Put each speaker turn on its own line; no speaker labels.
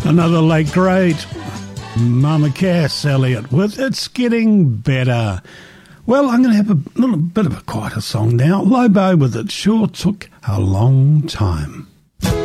Another late great, Mama Cass Elliott with It's Getting Better. Well, I'm going to have a little bit of a quieter song now. Lobo with It Sure Took a Long Time.